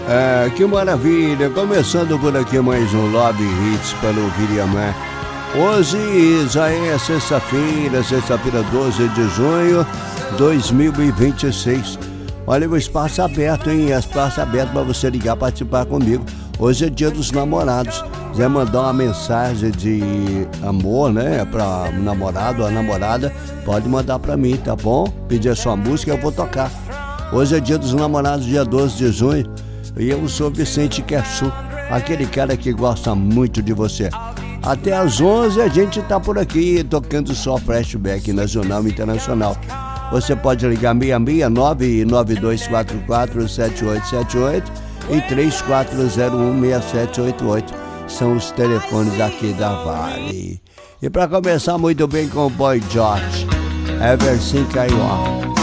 Que maravilha, começando por aqui mais um Love Hits para ouvir e amar. Hoje já é sexta-feira 12 de junho de 2026. Olha o espaço aberto, hein? Espaço aberto para você ligar, participar comigo. Hoje é dia dos namorados. Quiser mandar uma mensagem de amor, né, para o namorado ou a namorada, pode mandar para mim, tá bom? Pedir a sua música, eu vou tocar. Hoje é dia dos namorados, dia 12 de junho. E eu sou Vicente Querçu, aquele cara que gosta muito de você. Até às 11 a gente tá por aqui tocando só flashback nacional e internacional. Você pode ligar 669-9244-7878 e 3401-6788. São os telefones aqui da Vale. E para começar muito bem com o Boy George, Ever Since I Walked.